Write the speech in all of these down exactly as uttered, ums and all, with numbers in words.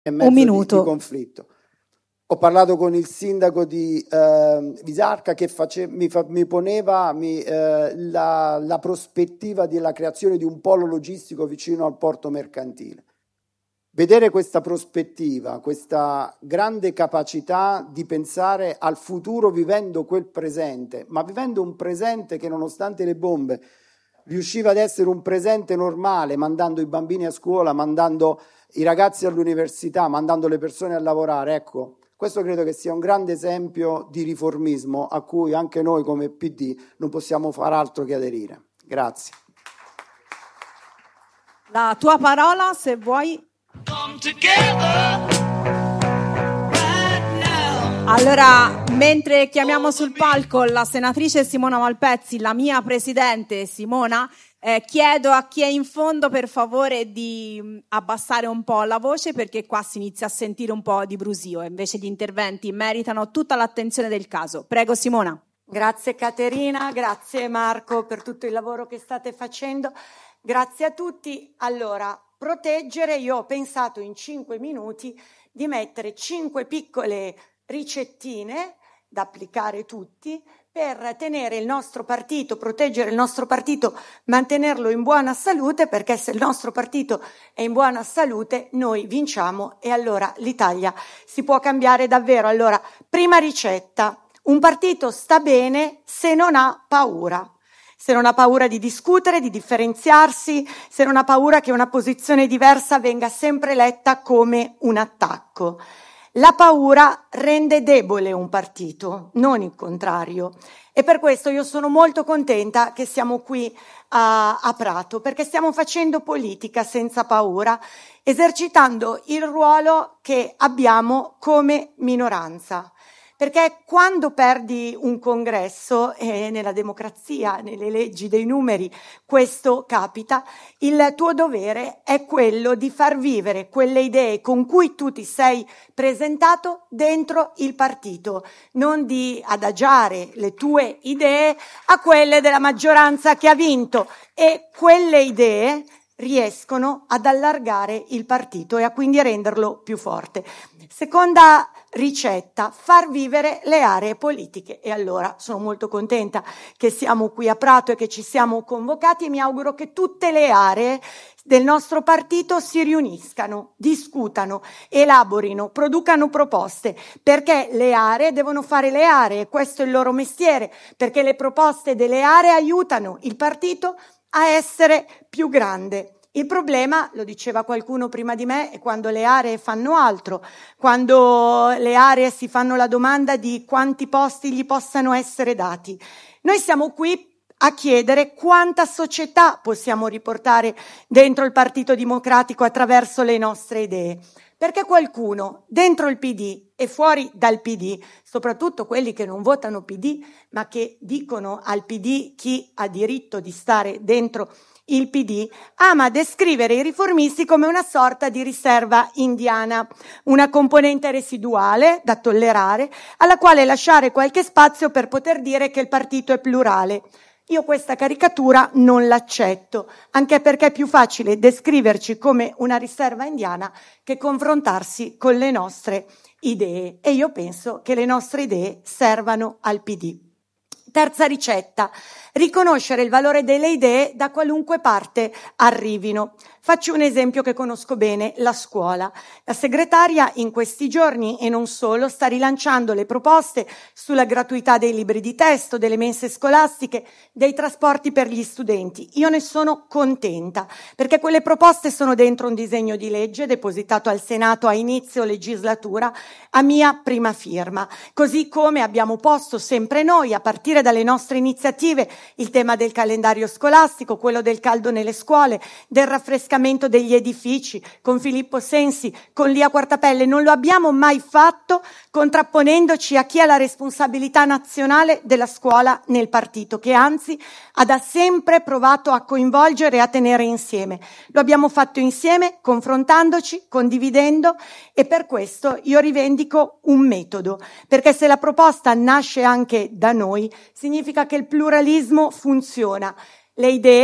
e mezzo Un minuto. Di, di conflitto. Ho parlato con il sindaco di eh, Visarca che face, mi, fa, mi poneva mi, eh, la, la prospettiva della creazione di un polo logistico vicino al porto mercantile. Vedere questa prospettiva, questa grande capacità di pensare al futuro vivendo quel presente, ma vivendo un presente che nonostante le bombe riusciva ad essere un presente normale, mandando i bambini a scuola, mandando i ragazzi all'università, mandando le persone a lavorare, ecco. Questo credo che sia un grande esempio di riformismo a cui anche noi come P D non possiamo far altro che aderire. Grazie. La tua parola, se vuoi. Allora, mentre chiamiamo sul palco la senatrice Simona Malpezzi, la mia presidente Simona, Eh, chiedo a chi è in fondo per favore di mh, abbassare un po' la voce, perché qua si inizia a sentire un po' di brusio e invece gli interventi meritano tutta l'attenzione del caso. Prego Simona. Grazie Caterina, grazie Marco per tutto il lavoro che state facendo, grazie a tutti. Allora, proteggere, io ho pensato in cinque minuti di mettere cinque piccole ricettine da applicare tutti per tenere il nostro partito, proteggere il nostro partito, mantenerlo in buona salute, perché se il nostro partito è in buona salute noi vinciamo e allora l'Italia si può cambiare davvero. Allora, prima ricetta, un partito sta bene se non ha paura. Se non ha paura di discutere, di differenziarsi, se non ha paura che una posizione diversa venga sempre letta come un attacco. La paura rende debole un partito, non il contrario. E per questo io sono molto contenta che siamo qui a, a Prato, perché stiamo facendo politica senza paura, esercitando il ruolo che abbiamo come minoranza. Perché quando perdi un congresso, e nella democrazia, nelle leggi dei numeri, questo capita, il tuo dovere è quello di far vivere quelle idee con cui tu ti sei presentato dentro il partito, non di adagiare le tue idee a quelle della maggioranza che ha vinto, e quelle idee riescono ad allargare il partito e a quindi a renderlo più forte. Seconda ricetta, far vivere le aree politiche. E allora sono molto contenta che siamo qui a Prato e che ci siamo convocati, e mi auguro che tutte le aree del nostro partito si riuniscano, discutano, elaborino, producano proposte, perché le aree devono fare le aree, questo è il loro mestiere, perché le proposte delle aree aiutano il partito a essere più grande. Il problema, lo diceva qualcuno prima di me, è quando le aree fanno altro, quando le aree si fanno la domanda di quanti posti gli possano essere dati. Noi siamo qui a chiedere quanta società possiamo riportare dentro il Partito Democratico attraverso le nostre idee. Perché qualcuno dentro il P D e fuori dal P D, soprattutto quelli che non votano P D, ma che dicono al P D chi ha diritto di stare dentro il P D, ama descrivere i riformisti come una sorta di riserva indiana, una componente residuale da tollerare, alla quale lasciare qualche spazio per poter dire che il partito è plurale. Io questa caricatura non l'accetto, anche perché è più facile descriverci come una riserva indiana che confrontarsi con le nostre idee, e io penso che le nostre idee servano al P D. Terza ricetta, riconoscere il valore delle idee da qualunque parte arrivino. Faccio un esempio che conosco bene, la scuola. La segretaria in questi giorni, e non solo, sta rilanciando le proposte sulla gratuità dei libri di testo, delle mense scolastiche, dei trasporti per gli studenti. Io ne sono contenta, perché quelle proposte sono dentro un disegno di legge depositato al Senato a inizio legislatura a mia prima firma. Così come abbiamo posto sempre noi, a partire dalle nostre iniziative, il tema del calendario scolastico, quello del caldo nelle scuole, del raffrescamento degli edifici, con Filippo Sensi, con Lia Quartapelle. Non lo abbiamo mai fatto contrapponendoci a chi ha la responsabilità nazionale della scuola nel partito, che anzi ha da sempre provato a coinvolgere e a tenere insieme. Lo abbiamo fatto insieme, confrontandoci, condividendo, e per questo io rivendico un metodo, perché se la proposta nasce anche da noi, significa che il pluralismo funziona. Le idee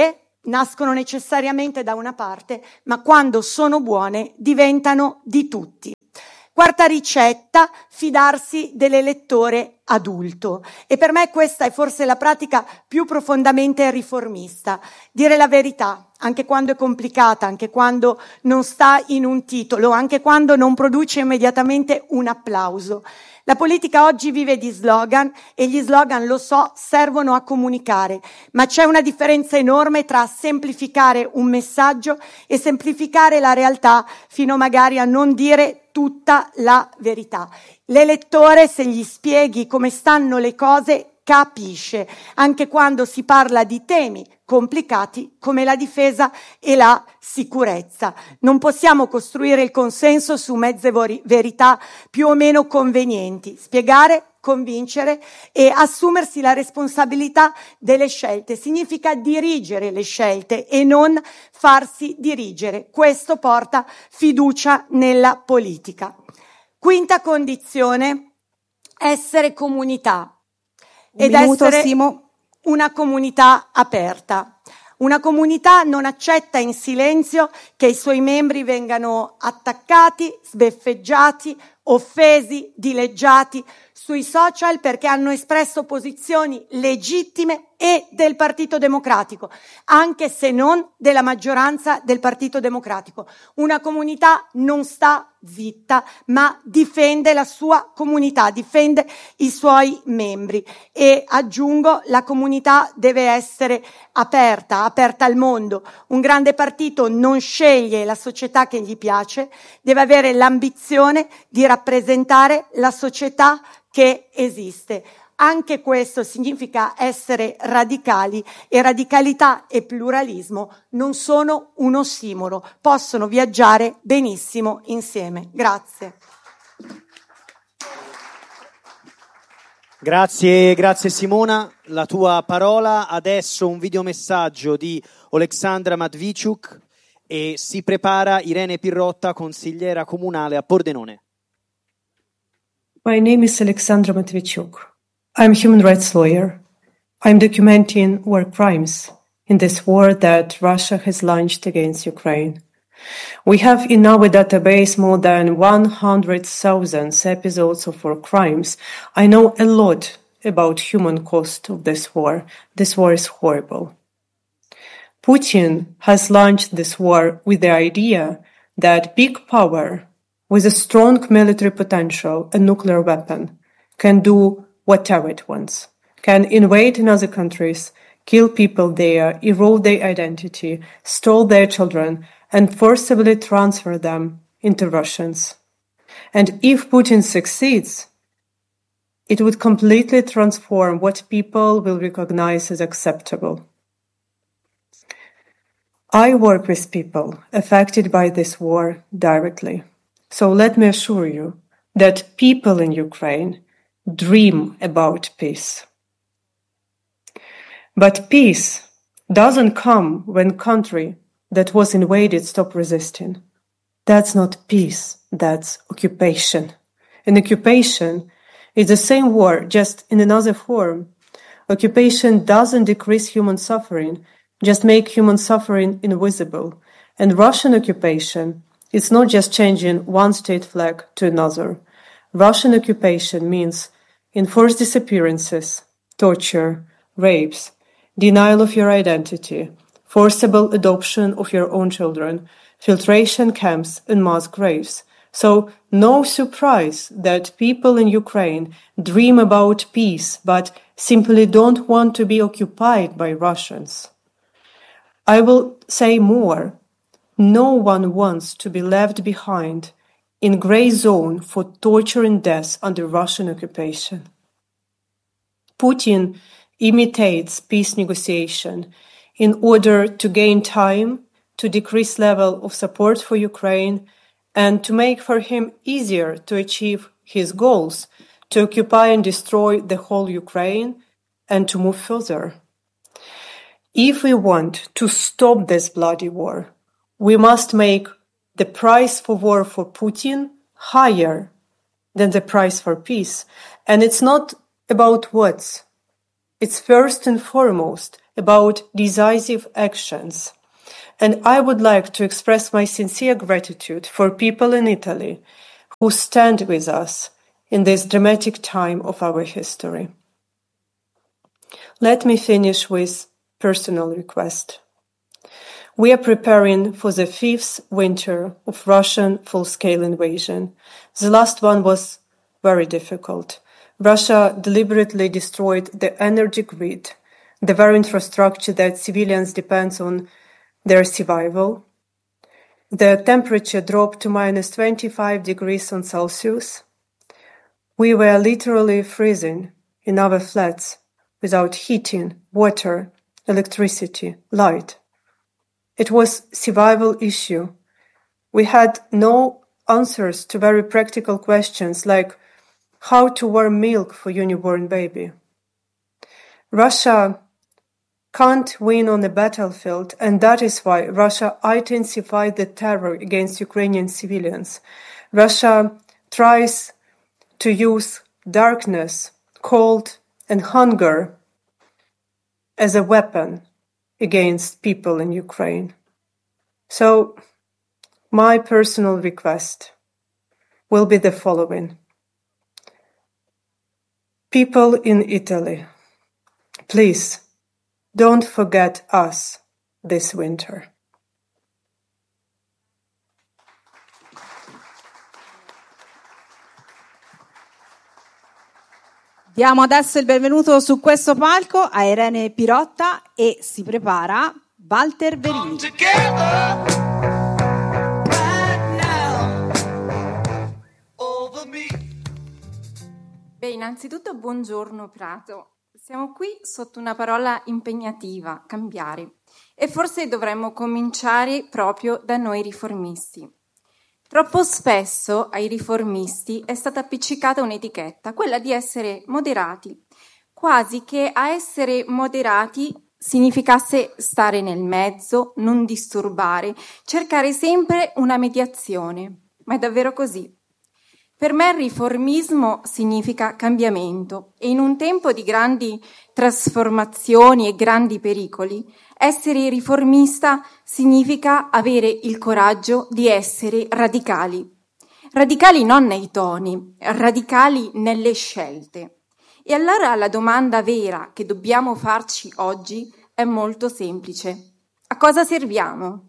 nascono necessariamente da una parte, ma quando sono buone diventano di tutti. Quarta ricetta, fidarsi dell'elettore adulto. E per me questa è forse la pratica più profondamente riformista. Dire la verità, anche quando è complicata, anche quando non sta in un titolo, anche quando non produce immediatamente un applauso. La politica oggi vive di slogan e gli slogan, lo so, servono a comunicare, ma c'è una differenza enorme tra semplificare un messaggio e semplificare la realtà fino magari a non dire tutta la verità. L'elettore, se gli spieghi come stanno le cose, capisce, anche quando si parla di temi complicati come la difesa e la sicurezza. Non possiamo costruire il consenso su mezze vori- verità più o meno convenienti. Spiegare, convincere e assumersi la responsabilità delle scelte significa dirigere le scelte e non farsi dirigere. Questo porta fiducia nella politica. Quinta condizione, essere comunità. Un ed minuto, essere Simo. una comunità aperta. Una comunità non accetta in silenzio che i suoi membri vengano attaccati, sbeffeggiati, offesi, dileggiati sui social perché hanno espresso posizioni legittime e del Partito Democratico, anche se non della maggioranza del Partito Democratico. Una comunità non sta zitta, ma difende la sua comunità, difende i suoi membri. E aggiungo, la comunità deve essere aperta, aperta al mondo. Un grande partito non sceglie la società che gli piace, deve avere l'ambizione di rappresentare la società che esiste. Anche questo significa essere radicali e radicalità e pluralismo non sono un ossimoro, possono viaggiare benissimo insieme. Grazie. Grazie, grazie Simona. La tua parola. Adesso un videomessaggio di Oleksandra Matvichuk e si prepara Irene Pirrotta, consigliera comunale a Pordenone. My name is Alexandra Matvichuk. I'm a human rights lawyer. I'm documenting war crimes in this war that Russia has launched against Ukraine. We have in our database more than one hundred thousand episodes of war crimes. I know a lot about human cost of this war. This war is horrible. Putin has launched this war with the idea that big power with a strong military potential and nuclear weapon can do whatever it wants, can invade in other countries, kill people there, erode their identity, steal their children, and forcibly transfer them into Russians. And if Putin succeeds, it would completely transform what people will recognize as acceptable. I work with people affected by this war directly. So let me assure you that people in Ukraine dream about peace. But peace doesn't come when a country that was invaded stop resisting. That's not peace, that's occupation. An occupation is the same war, just in another form. Occupation doesn't decrease human suffering, just make human suffering invisible. And Russian occupation is not just changing one state flag to another. Russian occupation means enforced disappearances, torture, rapes, denial of your identity, forcible adoption of your own children, filtration camps and mass graves. So no surprise that people in Ukraine dream about peace, but simply don't want to be occupied by Russians. I will say more. No one wants to be left behind in gray zone for torture and death under Russian occupation. Putin imitates peace negotiation in order to gain time, to decrease level of support for Ukraine, and to make for him easier to achieve his goals, to occupy and destroy the whole Ukraine, and to move further. If we want to stop this bloody war, we must make the price for war for Putin higher than the price for peace. And it's not about words. It's first and foremost about decisive actions. And I would like to express my sincere gratitude for people in Italy who stand with us in this dramatic time of our history. Let me finish with personal request. We are preparing for the fifth winter of Russian full-scale invasion. The last one was very difficult. Russia deliberately destroyed the energy grid, the very infrastructure that civilians depend on their survival. The temperature dropped to minus twenty-five degrees on Celsius. We were literally freezing in our flats without heating, water, electricity, light. It was a survival issue. We had no answers to very practical questions like how to warm milk for your newborn baby. Russia can't win on the battlefield, and that is why Russia intensified the terror against Ukrainian civilians. Russia tries to use darkness, cold, and hunger as a weapon against people in Ukraine. So, my personal request will be the following. People in Italy, please don't forget us this winter. Diamo adesso il benvenuto su questo palco a Irene Pirotta e si prepara Walter Verini. Beh, innanzitutto buongiorno Prato. Siamo qui sotto una parola impegnativa, cambiare. E forse dovremmo cominciare proprio da noi riformisti. Troppo spesso ai riformisti è stata appiccicata un'etichetta, quella di essere moderati, quasi che a essere moderati significasse stare nel mezzo, non disturbare, cercare sempre una mediazione. Ma è davvero così? Per me il riformismo significa cambiamento e in un tempo di grandi trasformazioni e grandi pericoli, essere riformista significa avere il coraggio di essere radicali. Radicali non nei toni, radicali nelle scelte. E allora la domanda vera che dobbiamo farci oggi è molto semplice. A cosa serviamo?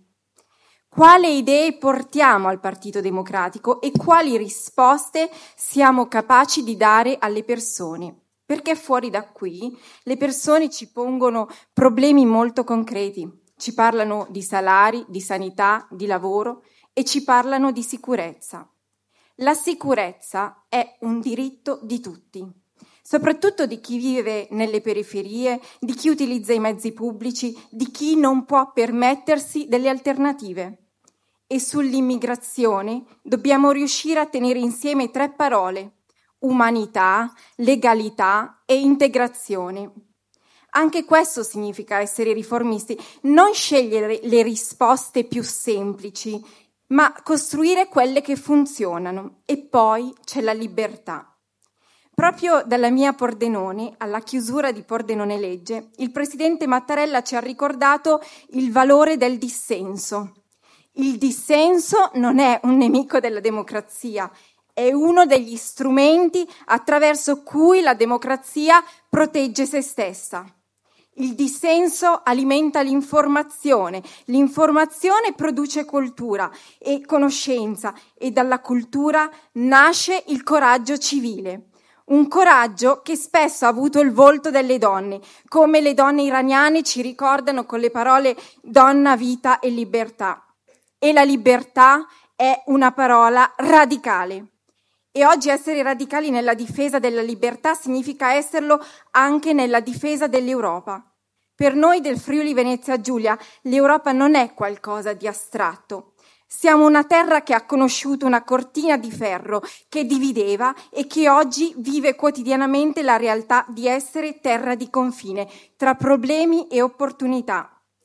Quale idee portiamo al Partito Democratico e quali risposte siamo capaci di dare alle persone? Perché fuori da qui le persone ci pongono problemi molto concreti, ci parlano di salari, di sanità, di lavoro e ci parlano di sicurezza. La sicurezza è un diritto di tutti, soprattutto di chi vive nelle periferie, di chi utilizza i mezzi pubblici, di chi non può permettersi delle alternative. E sull'immigrazione dobbiamo riuscire a tenere insieme tre parole: umanità, legalità e integrazione. Anche questo significa essere riformisti, non scegliere le risposte più semplici, ma costruire quelle che funzionano. E poi c'è la libertà. Proprio dalla mia Pordenone, alla chiusura di Pordenone Legge, il presidente Mattarella ci ha ricordato il valore del dissenso. Il dissenso non è un nemico della democrazia, è uno degli strumenti attraverso cui la democrazia protegge se stessa. Il dissenso alimenta l'informazione, l'informazione produce cultura e conoscenza e dalla cultura nasce il coraggio civile. Un coraggio che spesso ha avuto il volto delle donne, come le donne iraniane ci ricordano con le parole donna, vita e libertà. E la libertà è una parola radicale. E oggi essere radicali nella difesa della libertà significa esserlo anche nella difesa dell'Europa. Per noi del Friuli Venezia Giulia l'Europa non è qualcosa di astratto. Siamo una terra che ha conosciuto una cortina di ferro che divideva e che oggi vive quotidianamente la realtà di essere terra di confine tra problemi e opportunità.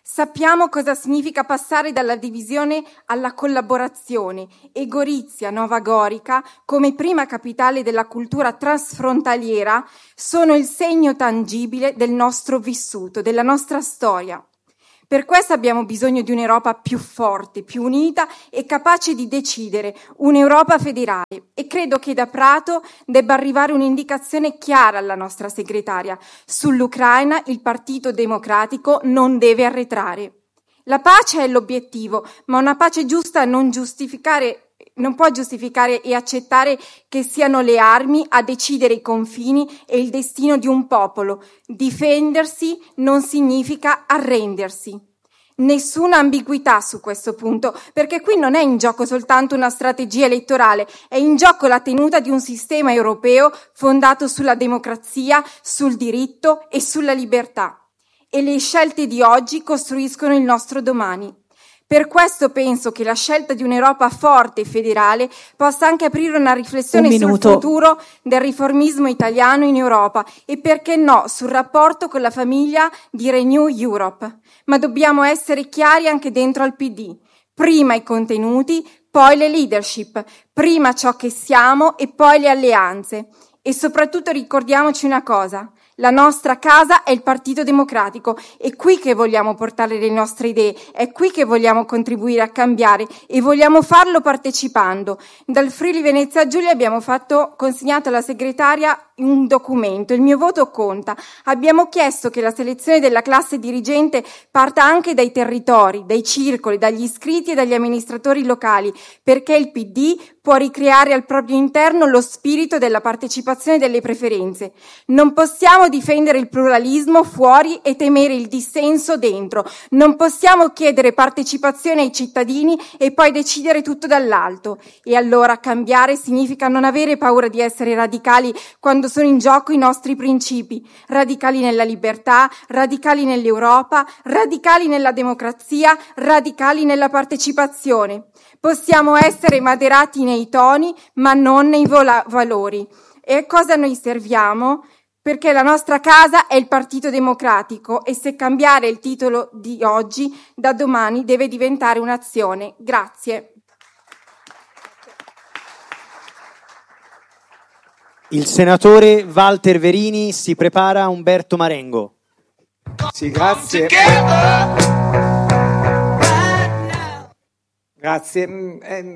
Sappiamo cosa significa passare dalla divisione alla collaborazione e Gorizia, Nova Gorica, come prima capitale della cultura transfrontaliera, sono il segno tangibile del nostro vissuto, della nostra storia. Per questo abbiamo bisogno di un'Europa più forte, più unita e capace di decidere, un'Europa federale. E credo che da Prato debba arrivare un'indicazione chiara alla nostra segretaria. Sull'Ucraina il Partito Democratico non deve arretrare. La pace è l'obiettivo, ma una pace giusta non giustificare non può giustificare e accettare che siano le armi a decidere i confini e il destino di un popolo. Difendersi non significa arrendersi. Nessuna ambiguità su questo punto, perché qui non è in gioco soltanto una strategia elettorale, è in gioco la tenuta di un sistema europeo fondato sulla democrazia, sul diritto e sulla libertà. E le scelte di oggi costruiscono il nostro domani. Per questo penso che la scelta di un'Europa forte e federale possa anche aprire una riflessione Un sul minuto. futuro del riformismo italiano in Europa e perché no sul rapporto con la famiglia di Renew Europe. Ma dobbiamo essere chiari anche dentro al P D. Prima i contenuti, poi le leadership, prima ciò che siamo e poi le alleanze. E soprattutto ricordiamoci una cosa. La nostra casa è il Partito Democratico, è qui che vogliamo portare le nostre idee, è qui che vogliamo contribuire a cambiare e vogliamo farlo partecipando. Dal Friuli Venezia Giulia abbiamo fatto, consegnato alla segretaria un documento, il mio voto conta. Abbiamo chiesto che la selezione della classe dirigente parta anche dai territori, dai circoli, dagli iscritti e dagli amministratori locali, perché il P D può ricreare al proprio interno lo spirito della partecipazione e delle preferenze. Non possiamo difendere il pluralismo fuori e temere il dissenso dentro. Non possiamo chiedere partecipazione ai cittadini e poi decidere tutto dall'alto. E allora cambiare significa non avere paura di essere radicali quando sono in gioco i nostri principi. Radicali nella libertà, radicali nell'Europa, radicali nella democrazia, radicali nella partecipazione. Possiamo essere moderati nei toni, ma non nei vola- valori. E a cosa noi serviamo? Perché la nostra casa è il Partito Democratico e se cambiare il titolo di oggi, da domani deve diventare un'azione. Grazie. Il senatore Walter Verini, si prepara Umberto Marengo. Sì, grazie. Grazie.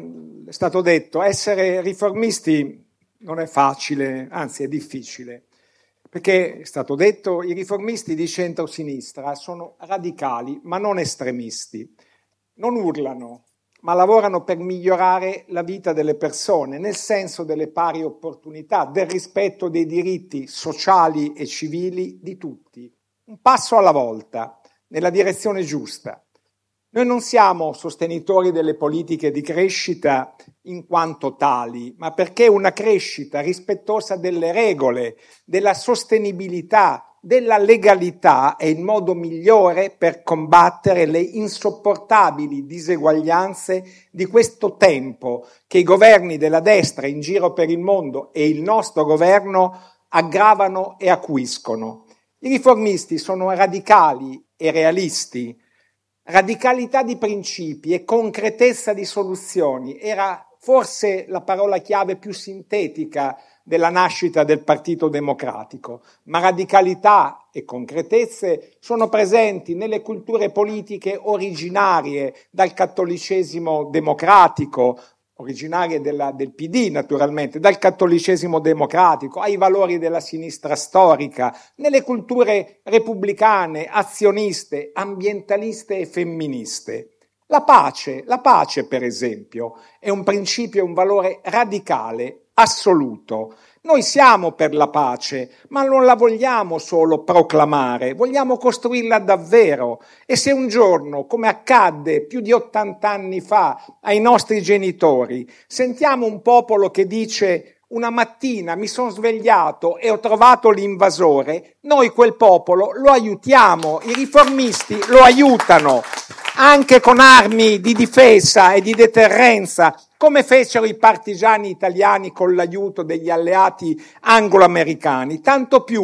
È stato detto, essere riformisti non è facile, anzi è difficile, perché è stato detto i riformisti di centro-sinistra sono radicali ma non estremisti, non urlano ma lavorano per migliorare la vita delle persone nel senso delle pari opportunità, del rispetto dei diritti sociali e civili di tutti, un passo alla volta, nella direzione giusta. Noi non siamo sostenitori delle politiche di crescita in quanto tali, ma perché una crescita rispettosa delle regole, della sostenibilità, della legalità è il modo migliore per combattere le insopportabili diseguaglianze di questo tempo che i governi della destra in giro per il mondo e il nostro governo aggravano e acuiscono. I riformisti sono radicali e realisti. Radicalità di principi e concretezza di soluzioni era forse la parola chiave più sintetica della nascita del Partito Democratico, ma radicalità e concretezze sono presenti nelle culture politiche originarie dal cattolicesimo democratico, originarie della, del P D naturalmente, dal cattolicesimo democratico ai valori della sinistra storica, nelle culture repubblicane, azioniste, ambientaliste e femministe. La pace, la pace per esempio, è un principio e un valore radicale, assoluto. Noi siamo per la pace, ma non la vogliamo solo proclamare, vogliamo costruirla davvero. E se un giorno, come accadde più di ottanta anni fa ai nostri genitori, sentiamo un popolo che dice una mattina mi sono svegliato e ho trovato l'invasore, noi quel popolo lo aiutiamo, i riformisti lo aiutano, anche con armi di difesa e di deterrenza, come fecero i partigiani italiani con l'aiuto degli alleati anglo-americani, tanto più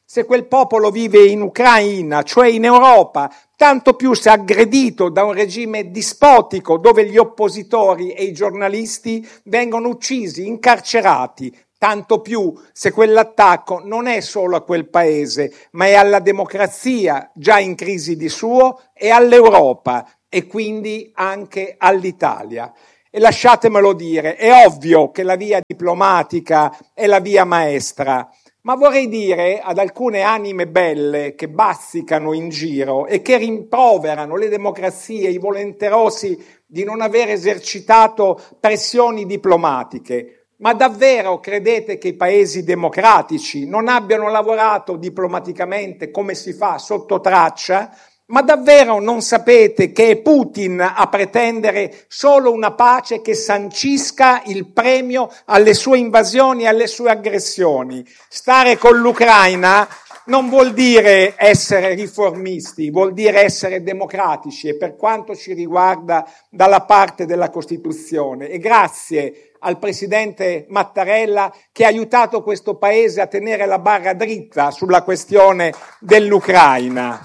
se quel popolo vive in Ucraina, cioè in Europa, tanto più se aggredito da un regime dispotico dove gli oppositori e i giornalisti vengono uccisi, incarcerati, tanto più se quell'attacco non è solo a quel paese, ma è alla democrazia già in crisi di suo e all'Europa e quindi anche all'Italia. E lasciatemelo dire, è ovvio che la via diplomatica è la via maestra, ma vorrei dire ad alcune anime belle che bazzicano in giro e che rimproverano le democrazie, i volenterosi di non aver esercitato pressioni diplomatiche. Ma davvero credete che i paesi democratici non abbiano lavorato diplomaticamente come si fa sotto traccia? Ma davvero non sapete che è Putin a pretendere solo una pace che sancisca il premio alle sue invasioni e alle sue aggressioni? Stare con l'Ucraina non vuol dire essere riformisti, vuol dire essere democratici e per quanto ci riguarda dalla parte della Costituzione. E grazie al presidente Mattarella che ha aiutato questo paese a tenere la barra dritta sulla questione dell'Ucraina.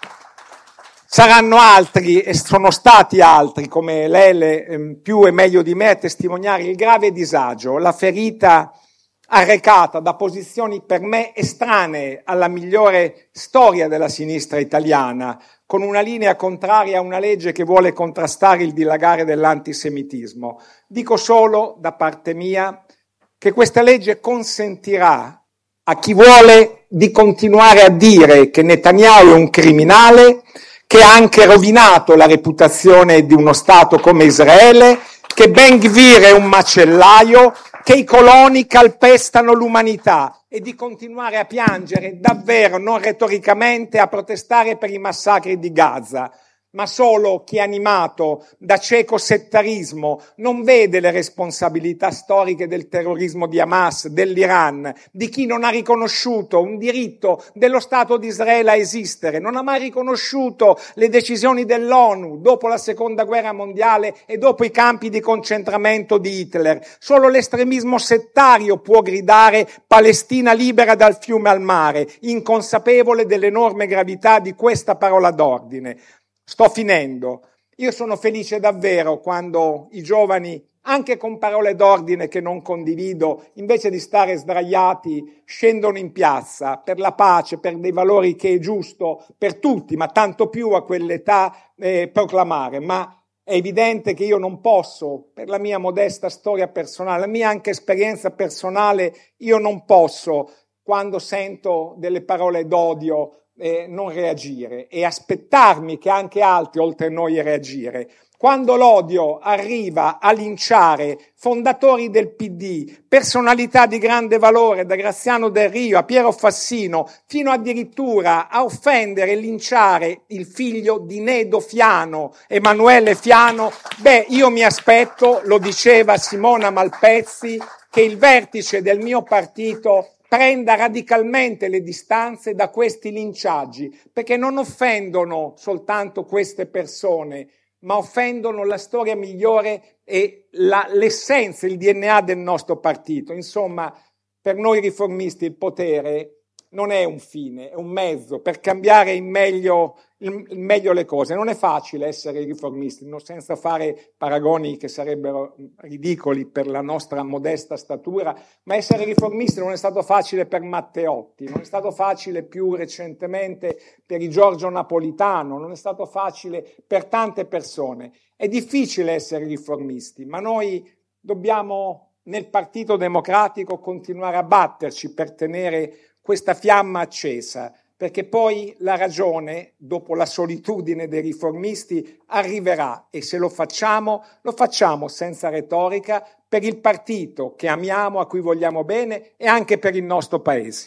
Saranno altri, e sono stati altri, come Lele, più e meglio di me, a testimoniare il grave disagio, la ferita arrecata da posizioni per me estranee alla migliore storia della sinistra italiana, con una linea contraria a una legge che vuole contrastare il dilagare dell'antisemitismo. Dico solo, da parte mia, che questa legge consentirà a chi vuole di continuare a dire che Netanyahu è un criminale, che ha anche rovinato la reputazione di uno Stato come Israele, che Ben Gvir è un macellaio, che i coloni calpestano l'umanità e di continuare a piangere davvero, non retoricamente, a protestare per i massacri di Gaza. Ma solo chi è animato da cieco settarismo non vede le responsabilità storiche del terrorismo di Hamas, dell'Iran, di chi non ha riconosciuto un diritto dello Stato di Israele a esistere, non ha mai riconosciuto le decisioni dell'ONU dopo la Seconda Guerra Mondiale e dopo i campi di concentramento di Hitler. Solo l'estremismo settario può gridare Palestina libera dal fiume al mare, inconsapevole dell'enorme gravità di questa parola d'ordine. Sto finendo. Io sono felice davvero quando i giovani, anche con parole d'ordine che non condivido, invece di stare sdraiati, scendono in piazza per la pace, per dei valori che è giusto per tutti, ma tanto più a quell'età eh, proclamare. Ma è evidente che io non posso, per la mia modesta storia personale, la mia anche esperienza personale, io non posso, quando sento delle parole d'odio, Eh, non reagire e aspettarmi che anche altri oltre noi reagire. Quando l'odio arriva a linciare fondatori del P D, personalità di grande valore, da Graziano Del Rio a Piero Fassino, fino addirittura a offendere e linciare il figlio di Nedo Fiano, Emanuele Fiano, beh, io mi aspetto, lo diceva Simona Malpezzi, che il vertice del mio partito prenda radicalmente le distanze da questi linciaggi, perché non offendono soltanto queste persone, ma offendono la storia migliore e la, l'essenza, il D N A del nostro partito. Insomma, per noi riformisti il potere non è un fine, è un mezzo per cambiare in meglio, in meglio le cose. Non è facile essere riformisti, non senza fare paragoni che sarebbero ridicoli per la nostra modesta statura, ma essere riformisti non è stato facile per Matteotti, non è stato facile più recentemente per i Giorgio Napolitano, non è stato facile per tante persone. È difficile essere riformisti, ma noi dobbiamo nel Partito Democratico continuare a batterci per tenere questa fiamma accesa, perché poi la ragione, dopo la solitudine dei riformisti, arriverà e se lo facciamo, lo facciamo senza retorica per il partito che amiamo, a cui vogliamo bene e anche per il nostro Paese.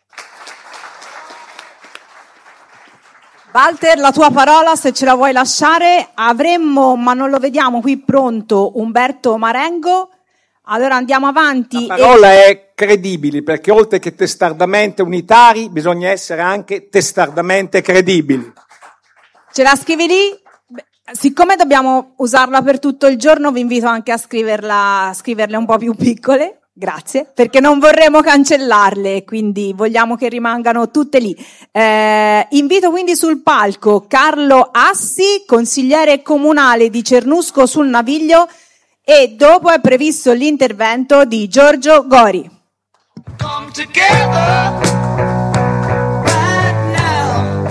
Walter, la tua parola, se ce la vuoi lasciare. Avremmo, ma non lo vediamo qui pronto, Umberto Marengo. Allora andiamo avanti. La parola e... è credibili, perché oltre che testardamente unitari bisogna essere anche testardamente credibili. Ce la scrivi lì? Siccome dobbiamo usarla per tutto il giorno, vi invito anche a scriverla, a scriverle un po' più piccole. Grazie, perché non vorremmo cancellarle, quindi vogliamo che rimangano tutte lì. Eh, invito quindi sul palco Carlo Assi, consigliere comunale di Cernusco sul Naviglio, e dopo è previsto l'intervento di Giorgio Gori. Come together right now.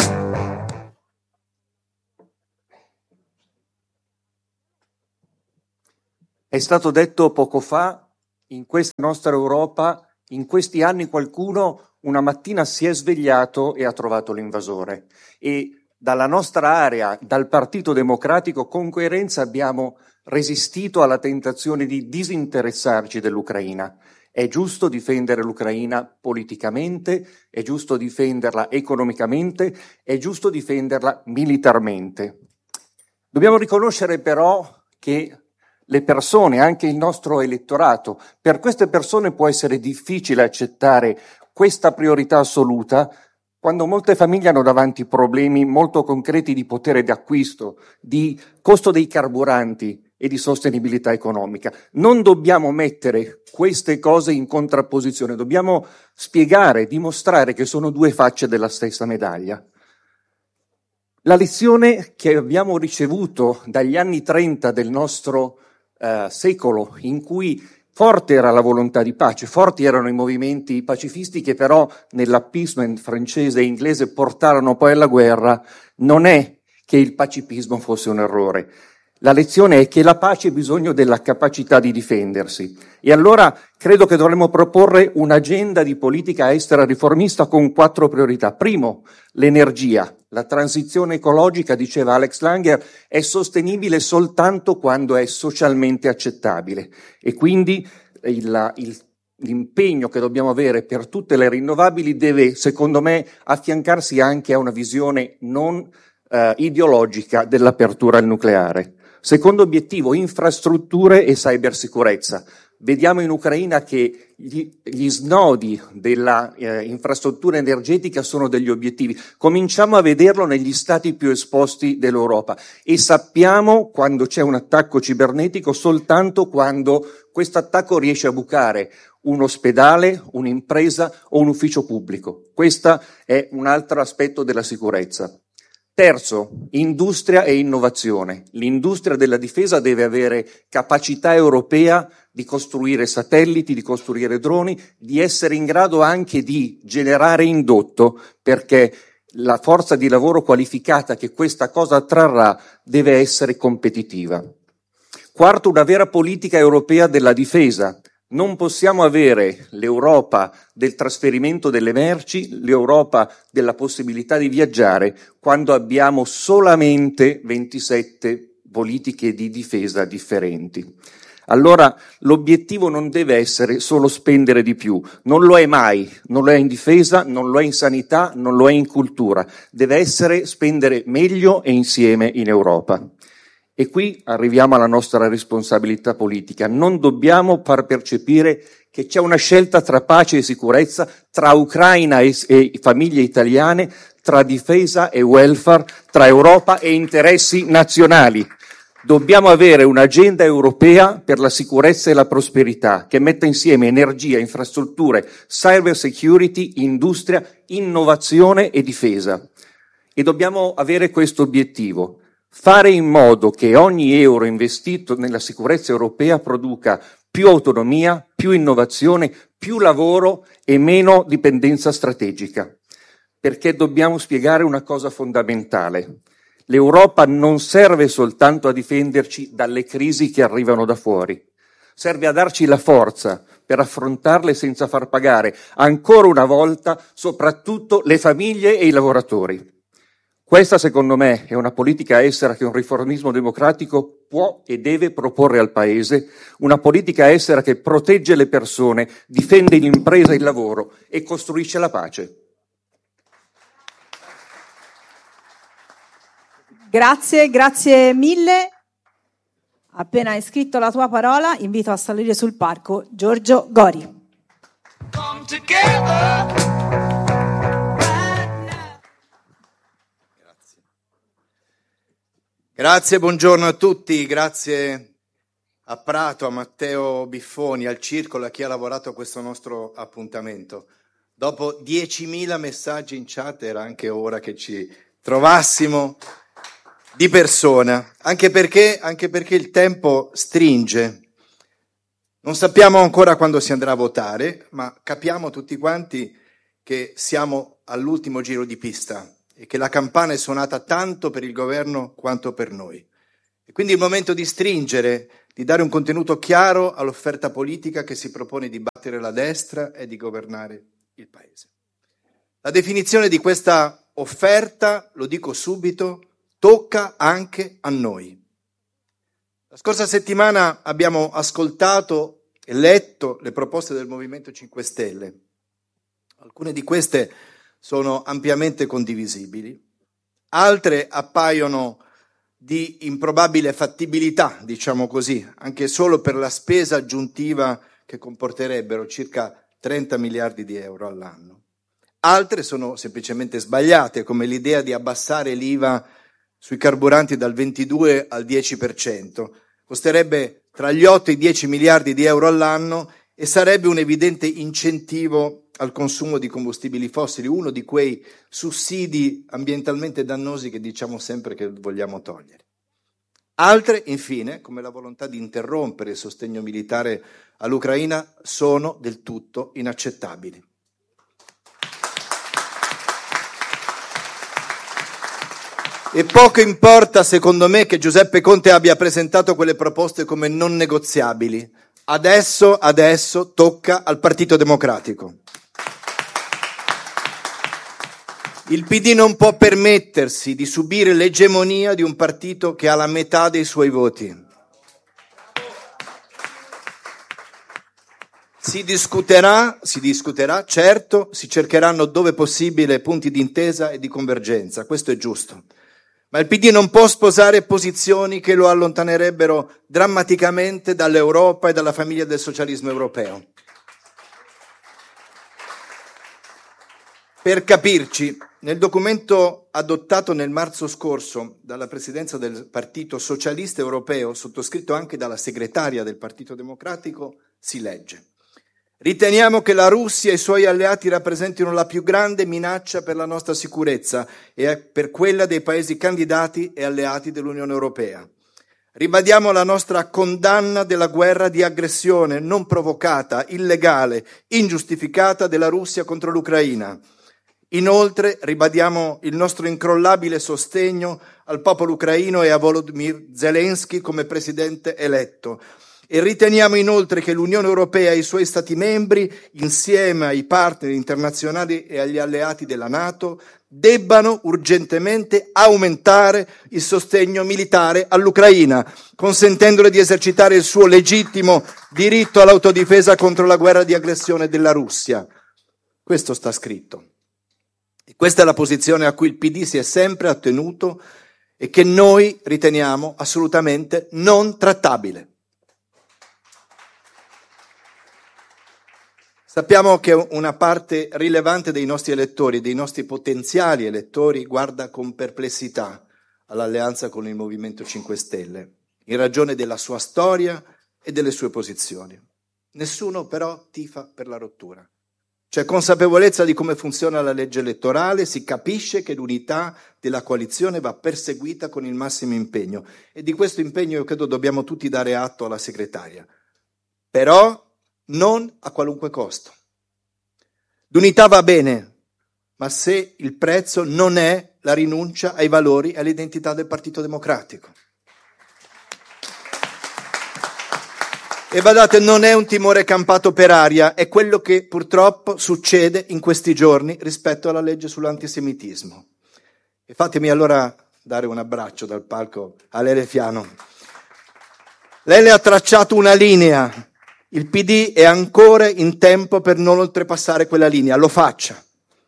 È stato detto poco fa, in questa nostra Europa, in questi anni qualcuno una mattina si è svegliato e ha trovato l'invasore. E dalla nostra area, dal Partito Democratico, con coerenza abbiamo resistito alla tentazione di disinteressarci dell'Ucraina. È giusto difendere l'Ucraina politicamente, è giusto difenderla economicamente, è giusto difenderla militarmente. Dobbiamo riconoscere però che le persone, anche il nostro elettorato, per queste persone può essere difficile accettare questa priorità assoluta quando molte famiglie hanno davanti problemi molto concreti di potere d'acquisto, di costo dei carburanti e di sostenibilità economica. Non dobbiamo mettere queste cose in contrapposizione, dobbiamo spiegare, dimostrare che sono due facce della stessa medaglia. La lezione che abbiamo ricevuto dagli anni trenta del nostro Uh, secolo, in cui forte era la volontà di pace, forti erano i movimenti pacifisti che però nell'appeasement francese e inglese portarono poi alla guerra, non è che il pacifismo fosse un errore. La lezione è che la pace ha bisogno della capacità di difendersi. E allora credo che dovremmo proporre un'agenda di politica estera riformista con quattro priorità. Primo, l'energia. La transizione ecologica, diceva Alex Langer, è sostenibile soltanto quando è socialmente accettabile. E quindi il, il, l'impegno che dobbiamo avere per tutte le rinnovabili deve, secondo me, affiancarsi anche a una visione non eh, ideologica dell'apertura al nucleare. Secondo obiettivo, infrastrutture e cybersicurezza. Vediamo in Ucraina che gli, gli snodi della eh, infrastruttura energetica sono degli obiettivi. Cominciamo a vederlo negli stati più esposti dell'Europa e sappiamo quando c'è un attacco cibernetico soltanto quando questo attacco riesce a bucare un ospedale, un'impresa o un ufficio pubblico. Questo è un altro aspetto della sicurezza. Terzo, industria e innovazione. L'industria della difesa deve avere capacità europea di costruire satelliti, di costruire droni, di essere in grado anche di generare indotto, perché la forza di lavoro qualificata che questa cosa trarrà deve essere competitiva. Quarto, una vera politica europea della difesa. Non possiamo avere l'Europa del trasferimento delle merci, l'Europa della possibilità di viaggiare, quando abbiamo solamente ventisette politiche di difesa differenti. Allora l'obiettivo non deve essere solo spendere di più, non lo è mai, non lo è in difesa, non lo è in sanità, non lo è in cultura, deve essere spendere meglio e insieme in Europa. E qui arriviamo alla nostra responsabilità politica. Non dobbiamo far percepire che c'è una scelta tra pace e sicurezza, tra Ucraina e, e famiglie italiane, tra difesa e welfare, tra Europa e interessi nazionali. Dobbiamo avere un'agenda europea per la sicurezza e la prosperità che metta insieme energia, infrastrutture, cyber security, industria, innovazione e difesa. E dobbiamo avere questo obiettivo. Fare in modo che ogni euro investito nella sicurezza europea produca più autonomia, più innovazione, più lavoro e meno dipendenza strategica. Perché dobbiamo spiegare una cosa fondamentale. L'Europa non serve soltanto a difenderci dalle crisi che arrivano da fuori. Serve a darci la forza per affrontarle senza far pagare ancora una volta soprattutto le famiglie e i lavoratori. Questa, secondo me, è una politica estera che un riformismo democratico può e deve proporre al Paese, una politica estera che protegge le persone, difende l'impresa e il lavoro e costruisce la pace. Grazie, grazie mille. Appena hai scritto la tua parola, invito a salire sul palco Giorgio Gori. Come together. Grazie, buongiorno a tutti, grazie a Prato, a Matteo Biffoni, al Circolo, a chi ha lavorato a questo nostro appuntamento. Dopo diecimila messaggi in chat era anche ora che ci trovassimo di persona, anche perché, anche perché il tempo stringe. Non sappiamo ancora quando si andrà a votare, ma capiamo tutti quanti che siamo all'ultimo giro di pista e che la campana è suonata tanto per il governo quanto per noi. E quindi è il momento di stringere, di dare un contenuto chiaro all'offerta politica che si propone di battere la destra e di governare il Paese. La definizione di questa offerta, lo dico subito, tocca anche a noi. La scorsa settimana abbiamo ascoltato e letto le proposte del Movimento cinque Stelle. Alcune di queste sono ampiamente condivisibili, altre appaiono di improbabile fattibilità, diciamo così, anche solo per la spesa aggiuntiva che comporterebbero circa trenta miliardi di euro all'anno. Altre sono semplicemente sbagliate, come l'idea di abbassare l'I V A sui carburanti dal ventidue al dieci per cento. Costerebbe tra gli otto e i dieci miliardi di euro all'anno e sarebbe un evidente incentivo al consumo di combustibili fossili, uno di quei sussidi ambientalmente dannosi che diciamo sempre che vogliamo togliere. Altre, infine, come la volontà di interrompere il sostegno militare all'Ucraina, sono del tutto inaccettabili. E poco importa, secondo me, che Giuseppe Conte abbia presentato quelle proposte come non negoziabili. Adesso, adesso tocca al Partito Democratico. Il P D non può permettersi di subire l'egemonia di un partito che ha la metà dei suoi voti. Si discuterà, si discuterà, certo, si cercheranno dove possibile punti di intesa e di convergenza, questo è giusto. Ma il P D non può sposare posizioni che lo allontanerebbero drammaticamente dall'Europa e dalla famiglia del socialismo europeo. Per capirci, nel documento adottato nel marzo scorso dalla Presidenza del Partito Socialista Europeo, sottoscritto anche dalla segretaria del Partito Democratico, si legge: riteniamo che la Russia e i suoi alleati rappresentino la più grande minaccia per la nostra sicurezza e per quella dei paesi candidati e alleati dell'Unione Europea. Ribadiamo la nostra condanna della guerra di aggressione non provocata, illegale, ingiustificata della Russia contro l'Ucraina. Inoltre ribadiamo il nostro incrollabile sostegno al popolo ucraino e a Volodymyr Zelensky come presidente eletto. E riteniamo inoltre che l'Unione Europea e i suoi Stati membri, insieme ai partner internazionali e agli alleati della NATO, debbano urgentemente aumentare il sostegno militare all'Ucraina, consentendole di esercitare il suo legittimo diritto all'autodifesa contro la guerra di aggressione della Russia. Questo sta scritto. E questa è la posizione a cui il P D si è sempre attenuto e che noi riteniamo assolutamente non trattabile. Sappiamo che una parte rilevante dei nostri elettori, dei nostri potenziali elettori, guarda con perplessità all'alleanza con il Movimento cinque Stelle, in ragione della sua storia e delle sue posizioni. Nessuno però tifa per la rottura. C'è consapevolezza di come funziona la legge elettorale, si capisce che l'unità della coalizione va perseguita con il massimo impegno e di questo impegno io credo dobbiamo tutti dare atto alla segretaria. Però non a qualunque costo. L'unità va bene, ma se il prezzo non è la rinuncia ai valori e all'identità del Partito Democratico. E badate, non è un timore campato per aria, è quello che purtroppo succede in questi giorni rispetto alla legge sull'antisemitismo. E fatemi allora dare un abbraccio dal palco a Lele Fiano. Lele ha tracciato una linea. Il P D è ancora in tempo per non oltrepassare quella linea, lo faccia.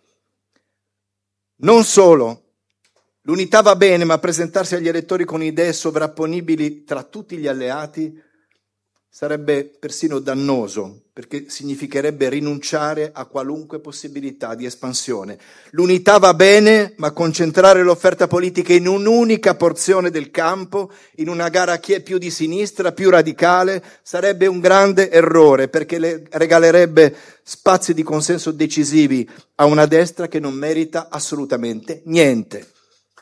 Non solo, l'unità va bene, ma presentarsi agli elettori con idee sovrapponibili tra tutti gli alleati sarebbe persino dannoso, perché significherebbe rinunciare a qualunque possibilità di espansione. L'unità va bene, ma concentrare l'offerta politica in un'unica porzione del campo, in una gara a chi è più di sinistra, più radicale, sarebbe un grande errore, perché le regalerebbe spazi di consenso decisivi a una destra che non merita assolutamente niente.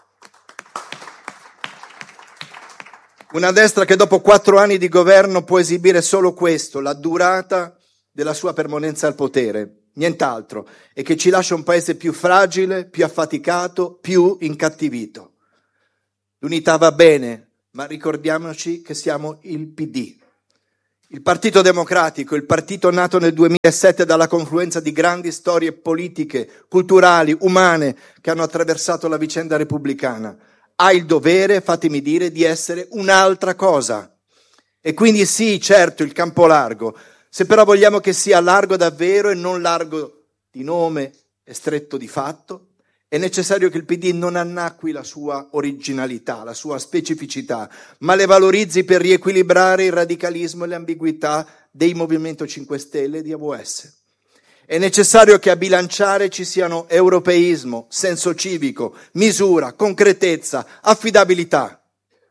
Una destra che dopo quattro anni di governo può esibire solo questo, la durata della sua permanenza al potere, nient'altro, e che ci lascia un paese più fragile, più affaticato, più incattivito. L'unità va bene, ma ricordiamoci che siamo il P D. Il Partito Democratico, il partito nato nel duemilasette dalla confluenza di grandi storie politiche, culturali, umane che hanno attraversato la vicenda repubblicana, ha il dovere, fatemi dire, di essere un'altra cosa. E quindi sì, certo, il campo largo. Se però vogliamo che sia largo davvero e non largo di nome e stretto di fatto, è necessario che il P D non annacqui la sua originalità, la sua specificità, ma le valorizzi per riequilibrare il radicalismo e le ambiguità dei Movimento cinque Stelle e di A V S. È necessario che a bilanciare ci siano europeismo, senso civico, misura, concretezza, affidabilità.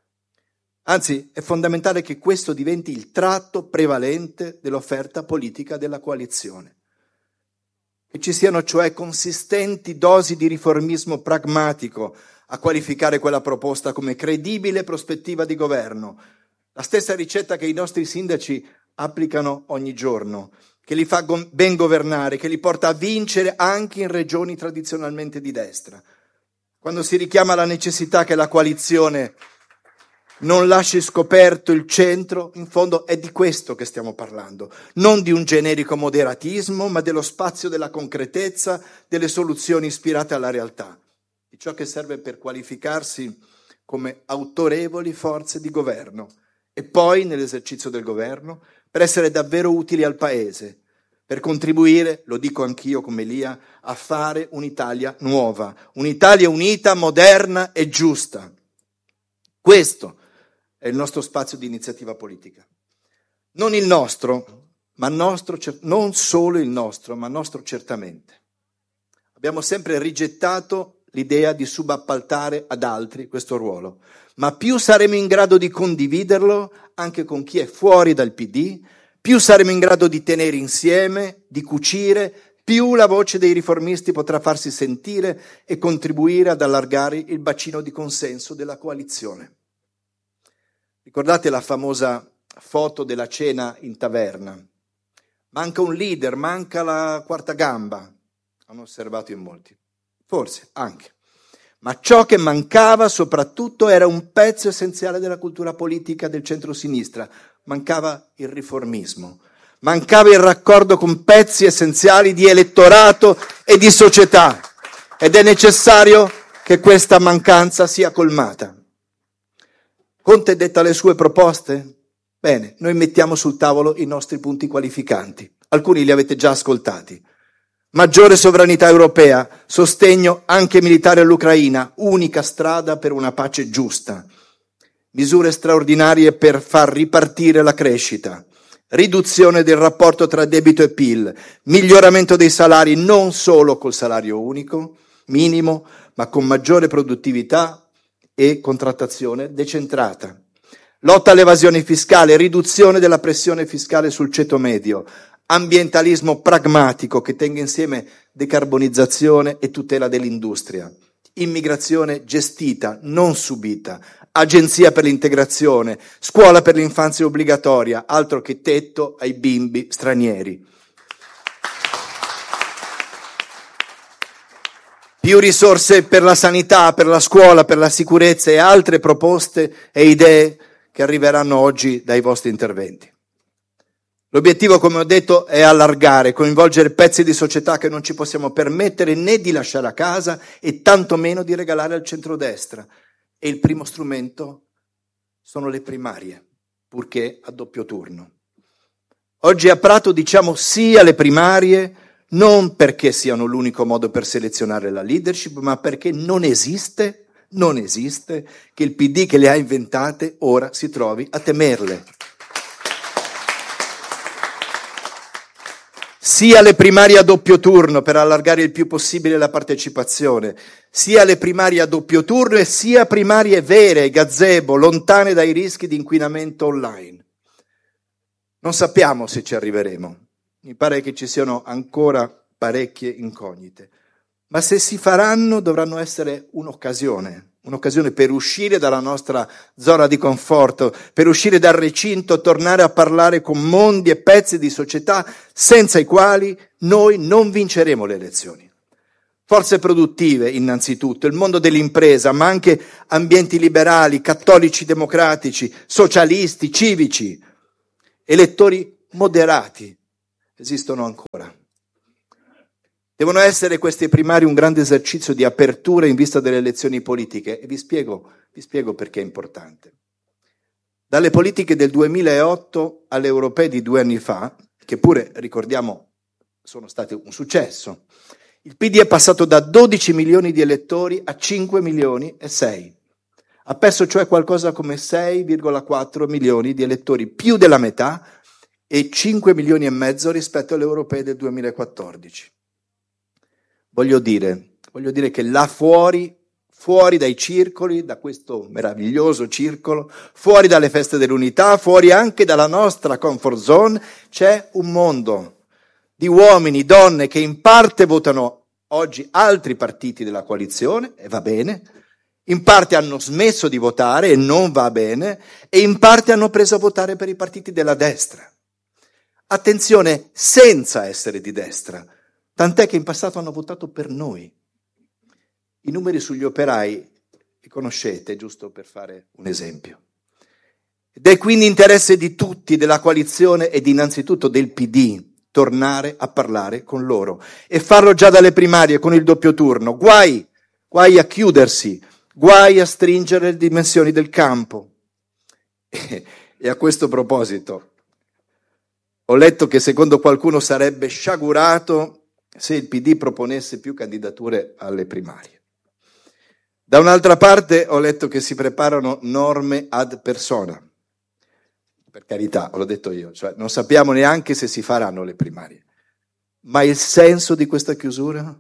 Anzi, è fondamentale che questo diventi il tratto prevalente dell'offerta politica della coalizione. Che ci siano cioè consistenti dosi di riformismo pragmatico a qualificare quella proposta come credibile prospettiva di governo. La stessa ricetta che i nostri sindaci applicano ogni giorno, che li fa ben governare, che li porta a vincere anche in regioni tradizionalmente di destra. Quando si richiama la necessità che la coalizione non lasci scoperto il centro, in fondo è di questo che stiamo parlando, non di un generico moderatismo, ma dello spazio della concretezza, delle soluzioni ispirate alla realtà, di ciò che serve per qualificarsi come autorevoli forze di governo e poi, nell'esercizio del governo, per essere davvero utili al Paese, per contribuire, lo dico anch'io come Elia, a fare un'Italia nuova, un'Italia unita, moderna e giusta. Questo è il nostro spazio di iniziativa politica. Non il nostro, ma nostro, non solo il nostro, ma nostro certamente. Abbiamo sempre rigettato l'idea di subappaltare ad altri questo ruolo, ma più saremo in grado di condividerlo anche con chi è fuori dal P D, più saremo in grado di tenere insieme, di cucire, più la voce dei riformisti potrà farsi sentire e contribuire ad allargare il bacino di consenso della coalizione. Ricordate la famosa foto della cena in taverna? Manca un leader, manca la quarta gamba, hanno osservato in molti. Forse, anche. Ma ciò che mancava soprattutto era un pezzo essenziale della cultura politica del centro-sinistra. Mancava il riformismo. Mancava il raccordo con pezzi essenziali di elettorato e di società. Ed è necessario che questa mancanza sia colmata. Conte detta le sue proposte? Bene, noi mettiamo sul tavolo i nostri punti qualificanti. Alcuni li avete già ascoltati. Maggiore sovranità europea, sostegno anche militare all'Ucraina, unica strada per una pace giusta. Misure straordinarie per far ripartire la crescita. Riduzione del rapporto tra debito e P I L. Miglioramento dei salari non solo col salario unico, minimo, ma con maggiore produttività e contrattazione decentrata. Lotta all'evasione fiscale, riduzione della pressione fiscale sul ceto medio. Ambientalismo pragmatico che tenga insieme decarbonizzazione e tutela dell'industria, immigrazione gestita, non subita, agenzia per l'integrazione, scuola per l'infanzia obbligatoria, altro che tetto ai bimbi stranieri. Più risorse per la sanità, per la scuola, per la sicurezza e altre proposte e idee che arriveranno oggi dai vostri interventi. L'obiettivo, come ho detto, è allargare, coinvolgere pezzi di società che non ci possiamo permettere né di lasciare a casa e tantomeno di regalare al centrodestra. E il primo strumento sono le primarie, purché a doppio turno. Oggi a Prato diciamo sì alle primarie, non perché siano l'unico modo per selezionare la leadership, ma perché non esiste, non esiste che il P D che le ha inventate ora si trovi a temerle. sia le primarie a doppio turno per allargare il più possibile la partecipazione, sia le primarie a doppio turno e sia primarie vere, gazebo, lontane dai rischi di inquinamento online. Non sappiamo se ci arriveremo, mi pare che ci siano ancora parecchie incognite, ma se si faranno dovranno essere un'occasione, un'occasione per uscire dalla nostra zona di conforto, per uscire dal recinto, tornare a parlare con mondi e pezzi di società senza i quali noi non vinceremo le elezioni. Forze produttive innanzitutto, il mondo dell'impresa, ma anche ambienti liberali, cattolici democratici, socialisti, civici, elettori moderati esistono ancora. Devono essere questi primari un grande esercizio di apertura in vista delle elezioni politiche e vi spiego, vi spiego perché è importante. Dalle politiche del duemilaotto alle europee di due anni fa, che pure ricordiamo sono state un successo, il P D è passato da dodici milioni di elettori a cinque milioni e sei. Ha perso cioè qualcosa come sei virgola quattro milioni di elettori, più della metà, e cinque milioni e mezzo rispetto alle europee del duemilaquattordici. Voglio dire, voglio dire che là fuori, fuori dai circoli, da questo meraviglioso circolo, fuori dalle feste dell'unità, fuori anche dalla nostra comfort zone, c'è un mondo di uomini, donne che in parte votano oggi altri partiti della coalizione, e va bene, in parte hanno smesso di votare e non va bene, e in parte hanno preso a votare per i partiti della destra. Attenzione, senza essere di destra. Tant'è che in passato hanno votato per noi. I numeri sugli operai li conoscete, giusto per fare un esempio. Ed è quindi interesse di tutti, della coalizione ed innanzitutto del P D, tornare a parlare con loro e farlo già dalle primarie con il doppio turno. Guai, guai a chiudersi, guai a stringere le dimensioni del campo. E, e a questo proposito, ho letto che secondo qualcuno sarebbe sciagurato se il P D proponesse più candidature alle primarie. Da un'altra parte ho letto che si preparano norme ad persona. Per carità, l'ho detto io, cioè non sappiamo neanche se si faranno le primarie. Ma il senso di questa chiusura?